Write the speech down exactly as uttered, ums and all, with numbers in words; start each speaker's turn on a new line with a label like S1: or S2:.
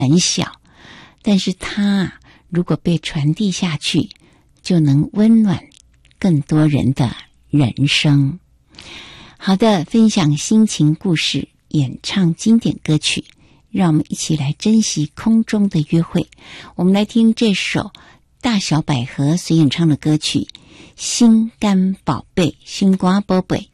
S1: 很小，但是它如果被传递下去，就能温暖更多人的人生。好的，分享心情故事，演唱经典歌曲，让我们一起来珍惜空中的约会。我们来听这首大小百合所演唱的歌曲《心肝宝贝》，心肝宝贝。